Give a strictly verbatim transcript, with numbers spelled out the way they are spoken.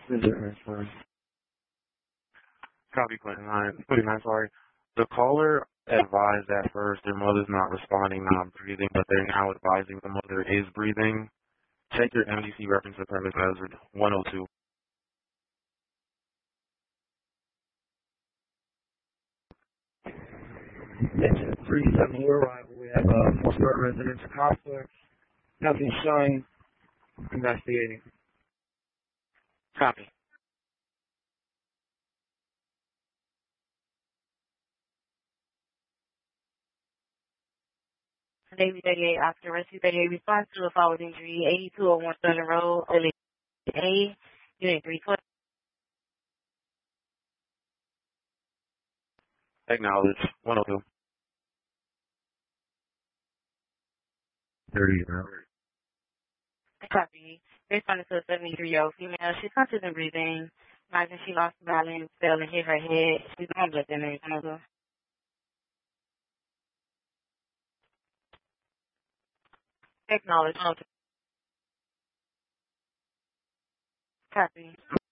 That's fine. Copy Clinton nine, Clinton nine, sorry. The caller advised at first their mother's not responding, not breathing, but they're now advising the mother is breathing. Check your M D C reference to premise hazard one oh two. It's three seven, your arrival. We have a four-star residential complex. Nothing showing. Investigating. Copy. Navy thirty-eight after rescue thirty-eight response to a fall with injury eighty-two oh one Southern Road, O A, Unit three twenty. Acknowledge one oh two. thirty hours. Copy. Responding to a seventy-three-year-old female. She's conscious and breathing. Imagine she lost balance, fell and hit her head. She's on blood thinners. Acknowledge. Copy.